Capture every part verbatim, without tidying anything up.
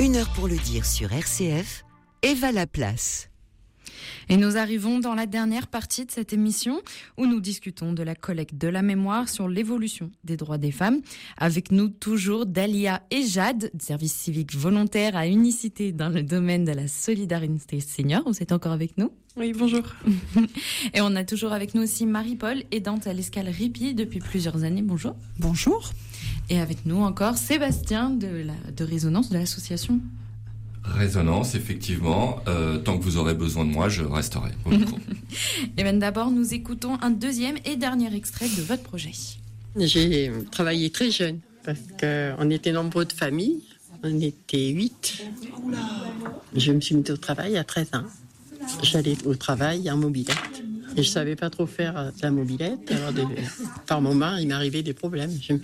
Une heure pour le dire sur R C F, Eva Laplace. Et nous arrivons dans la dernière partie de cette émission où nous discutons de la collecte de la mémoire sur l'évolution des droits des femmes. Avec nous toujours Dalia et Jade, service civique volontaire à Unicité dans le domaine de la solidarité senior. Vous êtes encore avec nous ? Oui, bonjour. Et on a toujours avec nous aussi Marie-Paul, aidante à l'escale Ripi depuis plusieurs années. Bonjour. Bonjour. Et avec nous encore Sébastien de, la, de Résonance de l'association. Résonance, effectivement. Euh, tant que vous aurez besoin de moi, je resterai au micro. Et bien d'abord, nous écoutons un deuxième et dernier extrait de votre projet. J'ai travaillé très jeune parce qu'on était nombreux de famille. On était huit. Je me suis mise au travail à treize ans. J'allais au travail en mobilette. Et je savais pas trop faire de la mobilette. Alors, de, par moments, il m'arrivait des problèmes. Je me...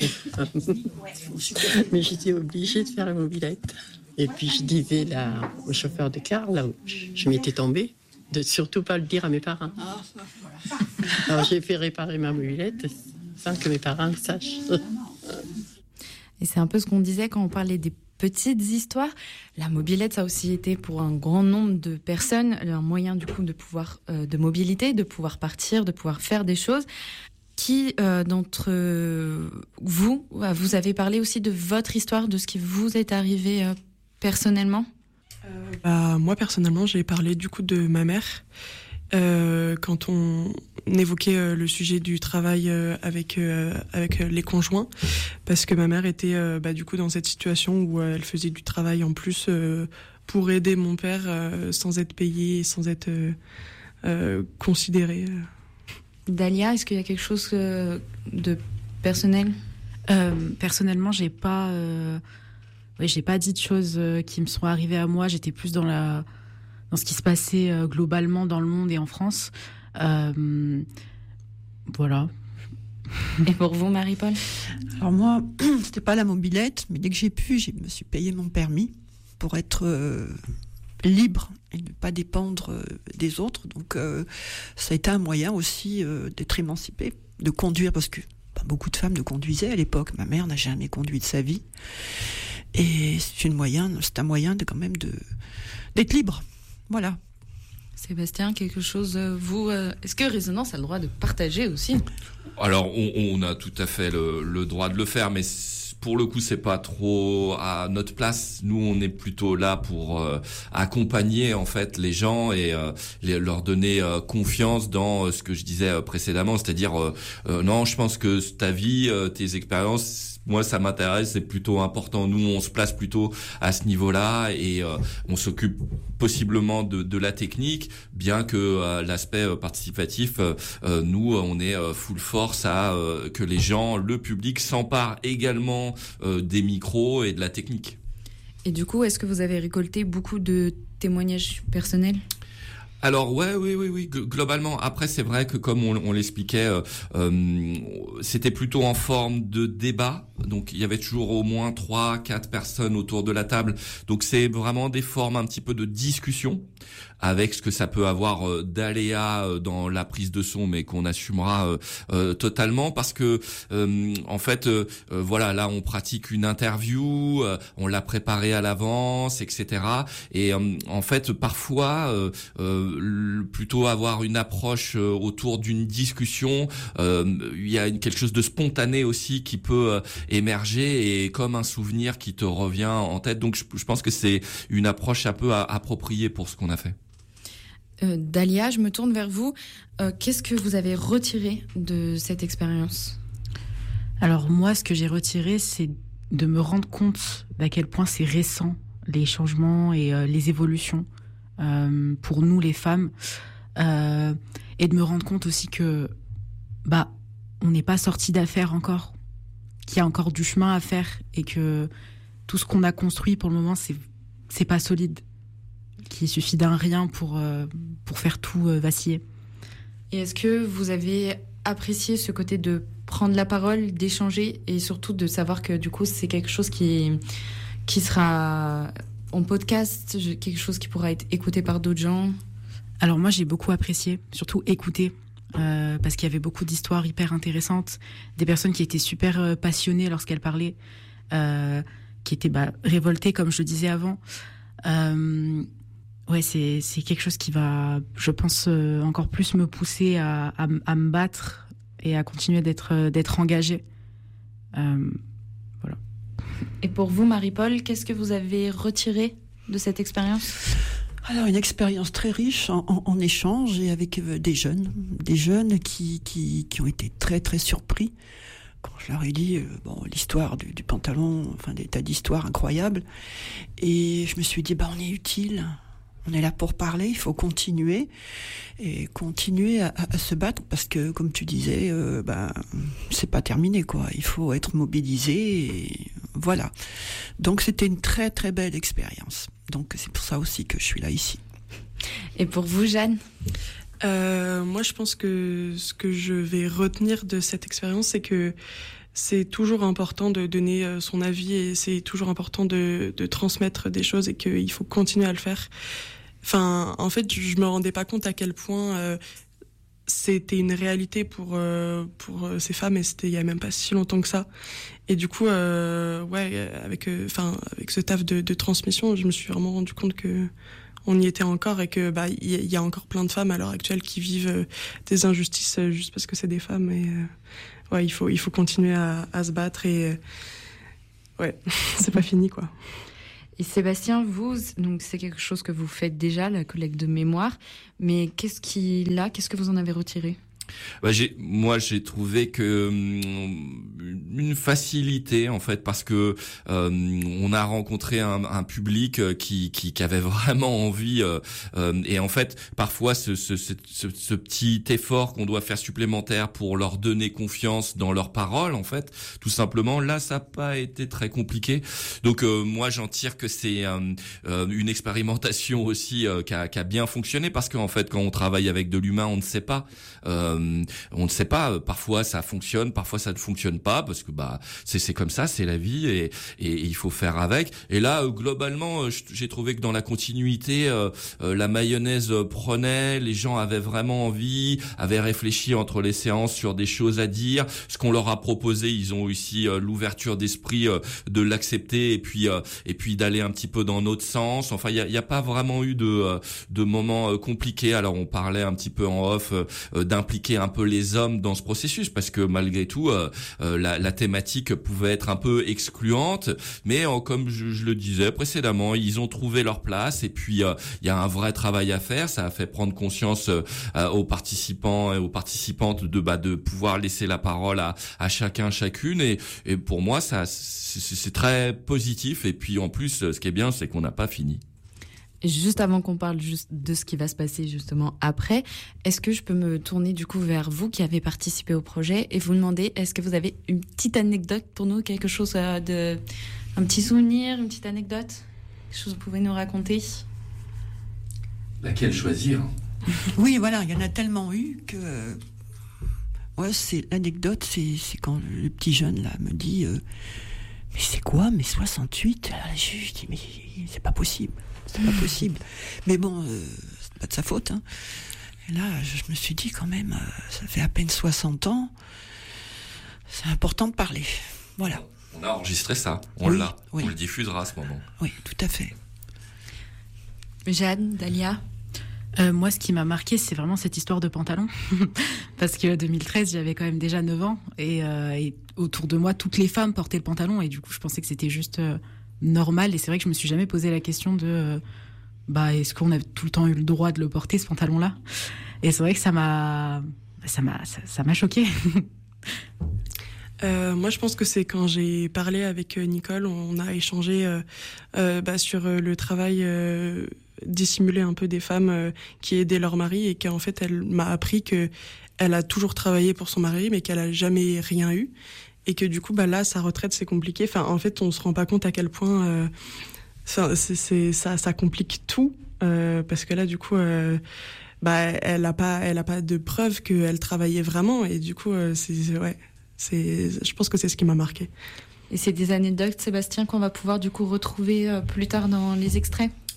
Mais j'étais obligée de faire la mobilette. Et puis je disais là, au chauffeur de car, là où je m'étais tombée, de surtout pas le dire à mes parents. Alors j'ai fait réparer ma mobilette sans que mes parents le sachent. Et c'est un peu ce qu'on disait quand on parlait des petites histoires. La mobilette, ça a aussi été pour un grand nombre de personnes un moyen du coup de pouvoir euh, de mobilité, de pouvoir partir, de pouvoir faire des choses. Qui euh, d'entre euh, vous, vous avez parlé aussi de votre histoire, de ce qui vous est arrivé euh, personnellement ? euh, bah, Moi, personnellement, j'ai parlé du coup de ma mère. Euh, quand on évoquait euh, le sujet du travail euh, avec, euh, avec euh, les conjoints, parce que ma mère était euh, bah, du coup dans cette situation où euh, elle faisait du travail en plus euh, pour aider mon père euh, sans être payée, sans être euh, euh, considérée. Dalia, est-ce qu'il y a quelque chose euh, de personnel ? euh, Personnellement, j'ai pas... Euh... Oui, j'ai pas dit de choses euh, qui me sont arrivées à moi. J'étais plus dans la dans ce qui se passait euh, globalement dans le monde et en France. Euh, voilà. Et pour vous, Marie-Paul ? Alors moi, c'était pas la mobilette, mais dès que j'ai pu, je me suis payé mon permis pour être euh, libre et ne pas dépendre euh, des autres. Donc euh, ça a été un moyen aussi euh, d'être émancipée, de conduire, parce que pas beaucoup de femmes ne conduisaient à l'époque. Ma mère n'a jamais conduit de sa vie. Et c'est, une moyen, c'est un moyen de, quand même de, d'être libre. Voilà. Sébastien, quelque chose, vous, euh, est-ce que Résonance a le droit de partager aussi ? Alors, on, on a tout à fait le, le droit de le faire, mais pour le coup, c'est pas trop à notre place. Nous, on est plutôt là pour euh, accompagner en fait les gens et euh, les, leur donner euh, confiance dans euh, ce que je disais euh, précédemment, c'est-à-dire euh, euh, non, je pense que ta vie, euh, tes expériences, moi, ça m'intéresse, c'est plutôt important. Nous, on se place plutôt à ce niveau-là et euh, on s'occupe possiblement de, de la technique, bien que euh, l'aspect euh, participatif, euh, euh, nous, on est euh, full force à euh, que les gens, le public, s'emparent également euh, des micros et de la technique. Et du coup, est-ce que vous avez récolté beaucoup de témoignages personnels ? Alors ouais, oui, oui, oui. Globalement, après c'est vrai que comme on, on l'expliquait, euh, euh, c'était plutôt en forme de débat. Donc il y avait toujours au moins trois, quatre personnes autour de la table. Donc c'est vraiment des formes un petit peu de discussion avec ce que ça peut avoir euh, d'aléa euh, dans la prise de son, mais qu'on assumera euh, euh, totalement parce que euh, en fait, euh, euh, voilà, là on pratique une interview, euh, on l'a préparée à l'avance, et cetera. Et euh, en fait, parfois, euh, euh, plutôt avoir une approche euh, autour d'une discussion, euh, il y a une, quelque chose de spontané aussi qui peut euh, émerger et comme un souvenir qui te revient en tête. Donc je, je pense que c'est une approche un peu à, appropriée pour ce qu'on a fait. Euh, Dalia, je me tourne vers vous. Euh, qu'est-ce que vous avez retiré de cette expérience ? Alors moi, ce que j'ai retiré, c'est de me rendre compte d'à quel point c'est récent, les changements et euh, les évolutions euh, pour nous, les femmes. Euh, et de me rendre compte aussi que bah, on n'est pas sorti d'affaires encore, qu'il y a encore du chemin à faire et que tout ce qu'on a construit pour le moment, c'est, c'est pas solide. Qu'il suffit d'un rien pour, euh, pour faire tout euh, vaciller. Et est-ce que vous avez apprécié ce côté de prendre la parole, d'échanger et surtout de savoir que du coup c'est quelque chose qui, qui sera en podcast, quelque chose qui pourra être écouté par d'autres gens ? Alors moi j'ai beaucoup apprécié, surtout écouter, euh, parce qu'il y avait beaucoup d'histoires hyper intéressantes, des personnes qui étaient super euh, passionnées lorsqu'elles parlaient, euh, qui étaient bah, révoltés, comme je le disais avant. Euh, ouais, c'est, c'est quelque chose qui va, je pense, euh, encore plus me pousser à, à, à me battre et à continuer d'être, d'être engagée. Euh, voilà. Et pour vous, Marie-Paul, qu'est-ce que vous avez retiré de cette expérience ? Alors, une expérience très riche en, en, en échange et avec euh, des jeunes, des jeunes qui, qui, qui ont été très, très surpris quand je leur ai dit, euh, bon, l'histoire du, du pantalon, enfin, des tas d'histoires incroyables. Et je me suis dit, bah, on est utile. On est là pour parler, il faut continuer et continuer à, à, à se battre parce que, comme tu disais, euh, ben, c'est pas terminé, quoi. Il faut être mobilisé et voilà. Donc, c'était une très, très belle expérience. Donc, c'est pour ça aussi que je suis là ici. Et pour vous, Jeanne ? euh, Moi, je pense que ce que je vais retenir de cette expérience, c'est que c'est toujours important de donner son avis et c'est toujours important de, de transmettre des choses et qu'il faut continuer à le faire. Enfin, en fait, je me rendais pas compte à quel point euh, c'était une réalité pour euh, pour ces femmes et c'était il y a même pas si longtemps que ça. Et du coup, euh, ouais, avec enfin euh, avec ce taf de, de transmission, je me suis vraiment rendu compte que on y était encore et que bah il y, y a encore plein de femmes à l'heure actuelle qui vivent euh, des injustices euh, juste parce que c'est des femmes et euh, ouais, il faut, il faut continuer à, à se battre et ouais, c'est pas fini, quoi. Et Sébastien, vous, donc c'est quelque chose que vous faites déjà, la collecte de mémoire, mais qu'est-ce qui, là, qu'est-ce que vous en avez retiré ? Bah, j'ai, moi, j'ai trouvé que hum, une facilité en fait parce que euh, on a rencontré un, un public qui, qui, qui avait vraiment envie euh, euh, et en fait parfois ce, ce, ce, ce, ce petit effort qu'on doit faire supplémentaire pour leur donner confiance dans leurs paroles en fait, tout simplement là ça n'a pas été très compliqué. Donc euh, moi j'en tire que c'est euh, une expérimentation aussi euh, qui, a, qui a bien fonctionné parce qu'en fait quand on travaille avec de l'humain on ne sait pas. Euh, on ne sait pas, parfois ça fonctionne, parfois ça ne fonctionne pas parce que bah c'est c'est comme ça, c'est la vie et et, et il faut faire avec. Et là euh, globalement, euh, j'ai trouvé que dans la continuité euh, euh, la mayonnaise prenait, les gens avaient vraiment envie, avaient réfléchi entre les séances sur des choses à dire, ce qu'on leur a proposé, ils ont aussi euh, l'ouverture d'esprit euh, de l'accepter et puis euh, et puis d'aller un petit peu dans notre sens. Enfin, il y a, y a pas vraiment eu de euh, de moments euh, compliqués. Alors on parlait un petit peu en off euh, d'impliquer un peu les hommes dans ce processus parce que malgré tout euh, euh, la, la thématique pouvait être un peu excluante mais euh, comme je, je le disais précédemment ils ont trouvé leur place et puis il euh, y a un vrai travail à faire. Ça a fait prendre conscience euh, aux participants et aux participantes de bah de pouvoir laisser la parole à, à chacun chacune et, et pour moi ça c'est, c'est très positif et puis en plus ce qui est bien c'est qu'on n'a pas fini. Juste avant qu'on parle juste de ce qui va se passer justement après, est-ce que je peux me tourner du coup vers vous qui avez participé au projet et vous demander est-ce que vous avez une petite anecdote pour nous, quelque chose de, un petit souvenir, une petite anecdote, quelque chose que vous pouvez nous raconter ? Laquelle choisir ? Oui, voilà, il y en a tellement eu que ouais, c'est l'anecdote, c'est c'est quand le petit jeune là me dit euh, mais c'est quoi, mais soixante-huit ? Alors, je, je dis mais c'est pas possible. C'est pas possible. Mais bon, euh, c'est pas de sa faute. Hein. Et là, je me suis dit quand même, euh, ça fait à peine soixante ans. C'est important de parler. Voilà. On a enregistré ça. On oui, l'a. Oui. On le diffusera à ce moment. Oui, tout à fait. Jeanne, Dalia ? Euh, moi, ce qui m'a marqué, c'est vraiment cette histoire de pantalon. Parce que deux mille treize, j'avais quand même déjà neuf ans. Et, euh, et autour de moi, toutes les femmes portaient le pantalon. Et du coup, je pensais que c'était juste... Euh, normal et c'est vrai que je me suis jamais posé la question de euh, bah est-ce qu'on a tout le temps eu le droit de le porter ce pantalon là et c'est vrai que ça m'a ça m'a ça, ça m'a choqué. Euh, moi, je pense que c'est quand j'ai parlé avec Nicole, on a échangé euh, euh, bah, sur le travail euh, dissimulé un peu des femmes euh, qui aidaient leur mari et qu'en fait, elle m'a appris que elle a toujours travaillé pour son mari, mais qu'elle a jamais rien eu. Et que du coup, bah là, sa retraite, c'est compliqué. Enfin, en fait, on se rend pas compte à quel point euh, ça, c'est, c'est, ça, ça complique tout. Euh, parce que là, du coup, euh, bah, elle a pas, elle a pas de preuve qu'elle travaillait vraiment. Et du coup, euh, c'est, ouais, c'est, je pense que c'est ce qui m'a marqué. Et c'est des anecdotes, Sébastien, qu'on va pouvoir du coup retrouver euh, plus tard dans les extraits ?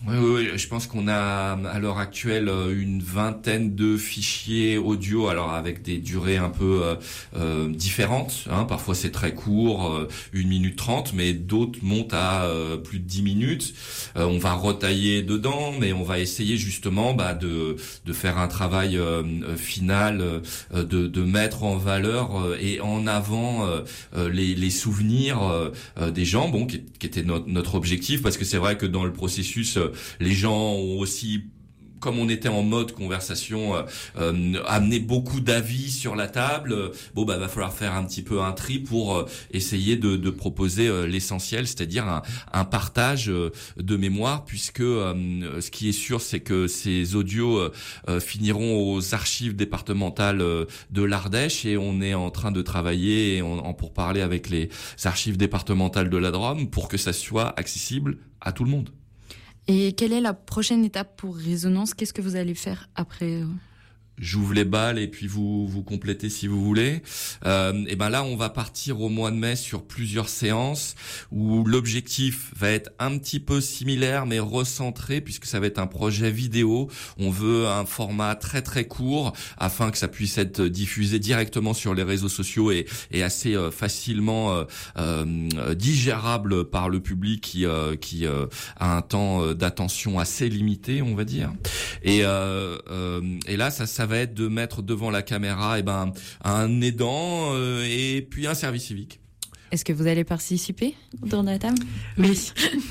Oui, oui, oui, je pense qu'on a à l'heure actuelle une vingtaine de fichiers audio, alors avec des durées un peu euh, euh, différentes. Hein. Parfois c'est très court, euh, une minute trente, mais d'autres montent à euh, plus de dix minutes. Euh, on va retailler dedans, mais on va essayer justement bah, de de faire un travail euh, final, euh, de de mettre en valeur euh, et en avant euh, les les souvenirs euh, des gens, bon, qui, qui était notre notre objectif, parce que c'est vrai que dans le processus euh, les gens ont aussi, comme on était en mode conversation, euh, euh, amené beaucoup d'avis sur la table. Bon, bah, va falloir faire un petit peu un tri pour euh, essayer de, de proposer euh, l'essentiel, c'est-à-dire un, un partage euh, de mémoire, puisque euh, ce qui est sûr, c'est que ces audios euh, euh, finiront aux archives départementales euh, de l'Ardèche, et on est en train de travailler et on, en pour parler avec les archives départementales de la Drôme pour que ça soit accessible à tout le monde. Et quelle est la prochaine étape pour Résonance ? Qu'est-ce que vous allez faire après ? J'ouvre les balles et puis vous vous complétez si vous voulez. Euh, et ben là, on va partir au mois de mai sur plusieurs séances où l'objectif va être un petit peu similaire mais recentré, puisque ça va être un projet vidéo. On veut un format très très court afin que ça puisse être diffusé directement sur les réseaux sociaux et, et assez euh, facilement euh, euh, digérable par le public qui euh, qui euh, a un temps d'attention assez limité, on va dire. Et euh, euh, et là, ça ça Ça va être de mettre devant la caméra, eh ben, un aidant euh, et puis un service civique. Est-ce que vous allez participer autour de la table ? Oui.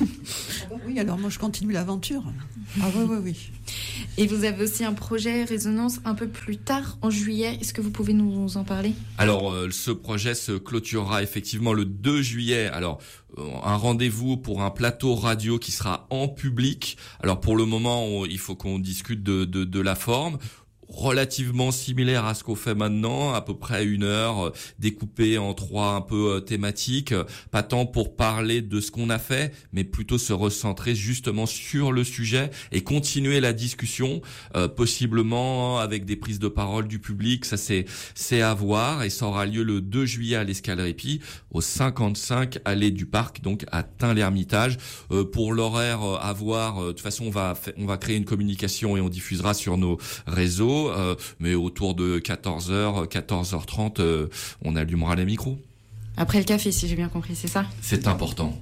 Oui, alors moi je continue l'aventure. Ah oui, oui, oui. Et vous avez aussi un projet Résonance un peu plus tard, en juillet. Est-ce que vous pouvez nous en parler ? Alors, euh, ce projet se clôturera effectivement le deux juillet. Alors, euh, un rendez-vous pour un plateau radio qui sera en public. Alors, pour le moment, on, il faut qu'on discute de, de, de la forme. Relativement similaire à ce qu'on fait maintenant, à peu près une heure, euh, découpée en trois un peu euh, thématiques, euh, pas tant pour parler de ce qu'on a fait, mais plutôt se recentrer justement sur le sujet et continuer la discussion, euh, possiblement avec des prises de parole du public. Ça c'est c'est à voir, et ça aura lieu le deux juillet à l'Escale Répit, au cinquante-cinq allée du Parc, donc à Tain-l'Hermitage. Euh, pour l'horaire euh, à voir, euh, de toute façon on va on va créer une communication et on diffusera sur nos réseaux. Euh, mais autour de quatorze heures, quatorze heures trente, euh, on allumera les micros. Après le café, si j'ai bien compris, c'est ça ? C'est important.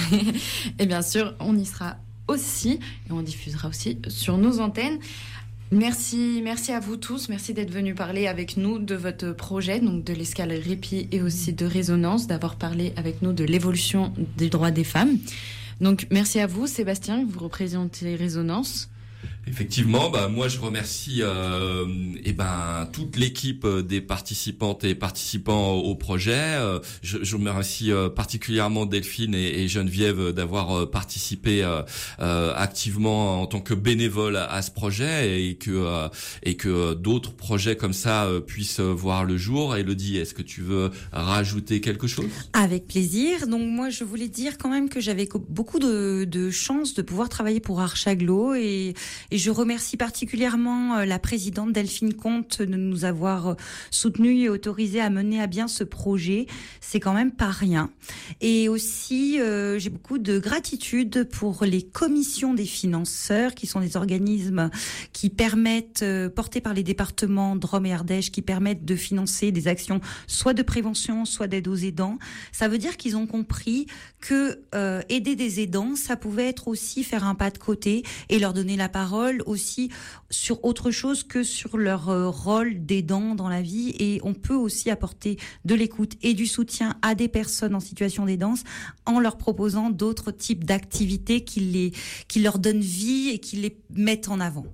Et bien sûr, on y sera aussi, et on diffusera aussi sur nos antennes. Merci, merci à vous tous, merci d'être venus parler avec nous de votre projet, donc de l'Escale Répit et aussi de Résonance, d'avoir parlé avec nous de l'évolution des droits des femmes. Donc merci à vous, Sébastien, vous représentez Résonance. Effectivement, bah moi je remercie euh, et ben toute l'équipe des participantes et participants au projet. Euh, je, je remercie euh, particulièrement Delphine et, et Geneviève d'avoir euh, participé euh, euh, activement en tant que bénévole à, à ce projet, et que euh, et que d'autres projets comme ça euh, puissent voir le jour. Élodie, est-ce que tu veux rajouter quelque chose ? Avec plaisir. Donc moi je voulais dire quand même que j'avais beaucoup de, de chance de pouvoir travailler pour Archaglo, et Et je remercie particulièrement la présidente Delphine Comte de nous avoir soutenus et autorisés à mener à bien ce projet. C'est quand même pas rien. Et aussi, euh, j'ai beaucoup de gratitude pour les commissions des financeurs, qui sont des organismes qui permettent, euh, portés par les départements Drôme et Ardèche, qui permettent de financer des actions soit de prévention, soit d'aide aux aidants. Ça veut dire qu'ils ont compris que euh, aider des aidants, ça pouvait être aussi faire un pas de côté et leur donner la parole aussi sur autre chose que sur leur euh, rôle d'aidant dans la vie. Et on peut aussi apporter de l'écoute et du soutien à des personnes en situation d'aidance en leur proposant d'autres types d'activités qui les, qui leur donnent vie et qui les mettent en avant.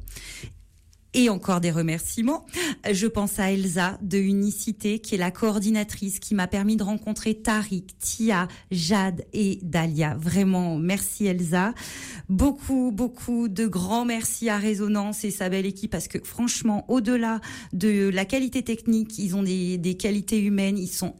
Et encore des remerciements. Je pense à Elsa de Unicité, qui est la coordinatrice, qui m'a permis de rencontrer Tariq, Tia, Jade et Dalia. Vraiment, merci Elsa. Beaucoup, beaucoup de grands merci à Résonance et sa belle équipe, parce que franchement, au-delà de la qualité technique, ils ont des, des qualités humaines, ils sont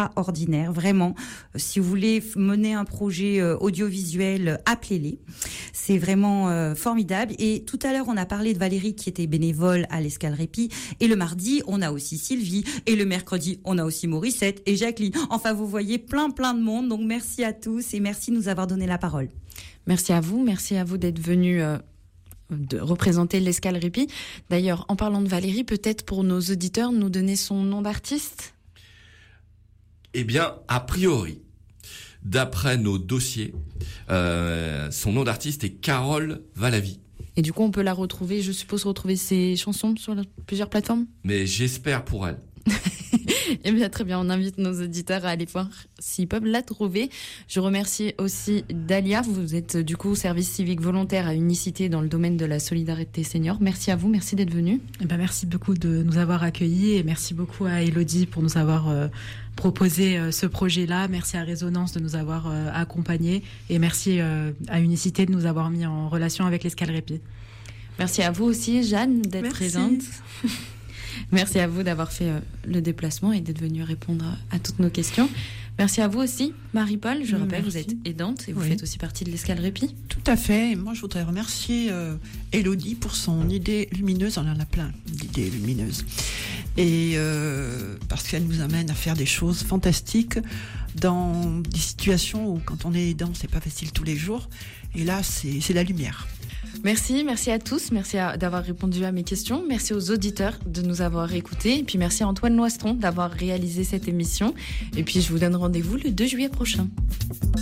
extraordinaires, vraiment. Si vous voulez mener un projet audiovisuel, appelez-les. C'est vraiment euh, formidable. Et tout à l'heure, on a parlé de Valérie qui était bénévole à l'Escale Répit. Et le mardi, on a aussi Sylvie. Et le mercredi, on a aussi Morissette et Jacqueline. Enfin, vous voyez, plein, plein de monde. Donc, merci à tous et merci de nous avoir donné la parole. Merci à vous. Merci à vous d'être venus euh, de représenter l'Escale Répit. D'ailleurs, en parlant de Valérie, peut-être pour nos auditeurs, nous donner son nom d'artiste ? Eh bien, a priori, d'après nos dossiers, euh, son nom d'artiste est Carole Valavi. Et du coup, on peut la retrouver, je suppose, retrouver ses chansons sur la, plusieurs plateformes ? Mais j'espère pour elle. Eh bien, très bien, on invite nos auditeurs à aller voir s'ils peuvent la trouver. Je remercie aussi Dalia. Vous êtes du coup service civique volontaire à Unicité dans le domaine de la solidarité senior. Merci à vous, merci d'être venue. Eh ben, merci beaucoup de nous avoir accueillis et merci beaucoup à Elodie pour nous avoir euh, proposé euh, ce projet-là. Merci à Résonance de nous avoir euh, accompagnés et merci euh, à Unicité de nous avoir mis en relation avec l'Escale Répit. Merci à vous aussi, Jeanne, d'être Merci. présente. Merci à vous d'avoir fait euh, le déplacement et d'être venue répondre à toutes nos questions. Merci à vous aussi, Marie-Paul. Je rappelle, Merci. vous êtes aidante et vous Oui. faites aussi partie de l'Escale Répit. Tout à fait. Et moi, je voudrais remercier euh, Elodie pour son idée lumineuse. On en a plein d'idées lumineuses. Et euh, parce qu'elle nous amène à faire des choses fantastiques dans des situations où, quand on est aidant, c'est pas facile tous les jours. Et là, c'est, c'est la lumière. Merci, merci à tous. Merci à, d'avoir répondu à mes questions. Merci aux auditeurs de nous avoir écoutés. Et puis merci à Antoine Loistron d'avoir réalisé cette émission. Et puis je vous donne rendez-vous le deux juillet prochain.